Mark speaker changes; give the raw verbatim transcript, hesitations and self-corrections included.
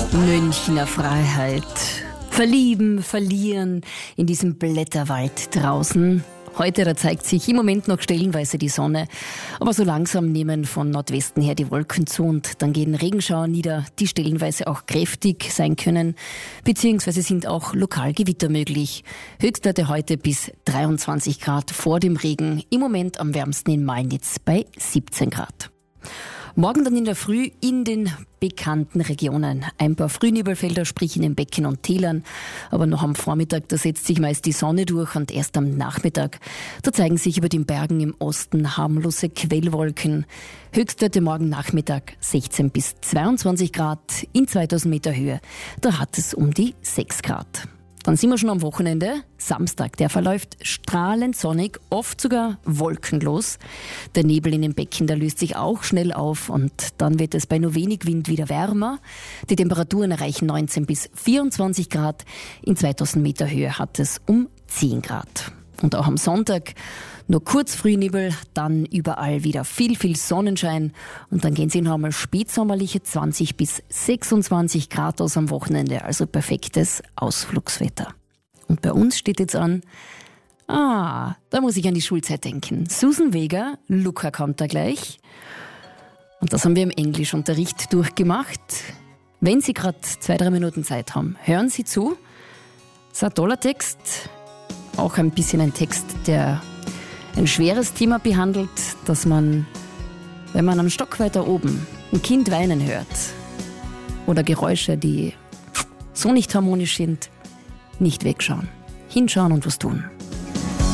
Speaker 1: Münchner Freiheit. Verlieben, verlieren in diesem Blätterwald draußen. Heute, da zeigt sich im Moment noch stellenweise die Sonne, aber so langsam nehmen von Nordwesten her die Wolken zu und dann gehen Regenschauer nieder, die stellenweise auch kräftig sein können, beziehungsweise sind auch lokal Gewitter möglich. Höchstwerte heute bis dreiundzwanzig Grad vor dem Regen, im Moment am wärmsten in Malnitz bei siebzehn Grad. Morgen dann in der Früh in den bekannten Regionen. Ein paar Frühnebelfelder, sprich in den Becken und Tälern. Aber noch am Vormittag, da setzt sich meist die Sonne durch und erst am Nachmittag, da zeigen sich über den Bergen im Osten harmlose Quellwolken. Höchstwerte morgen Nachmittag sechzehn bis zweiundzwanzig Grad. In zweitausend Meter Höhe, da hat es um die sechs Grad. Dann sind wir schon am Wochenende. Samstag, der verläuft strahlend sonnig, oft sogar wolkenlos. Der Nebel in den Becken, der löst sich auch schnell auf und dann wird es bei nur wenig Wind wieder wärmer. Die Temperaturen erreichen neunzehn bis vierundzwanzig Grad. In zweitausend Meter Höhe hat es um zehn Grad. Und auch am Sonntag nur kurz Frühnebel, dann überall wieder viel, viel Sonnenschein. Und dann gehen sie noch einmal spätsommerliche zwanzig bis sechsundzwanzig Grad aus am Wochenende. Also perfektes Ausflugswetter. Und bei uns steht jetzt an, ah, da muss ich an die Schulzeit denken. Susan Vega, Luca kommt da gleich. Und das haben wir im Englischunterricht durchgemacht. Wenn Sie gerade zwei, drei Minuten Zeit haben, hören Sie zu. Das ist ein toller Text. Auch ein bisschen ein Text, der ein schweres Thema behandelt, dass man, wenn man am Stock weiter oben ein Kind weinen hört oder Geräusche, die so nicht harmonisch sind, nicht wegschauen, hinschauen und was tun.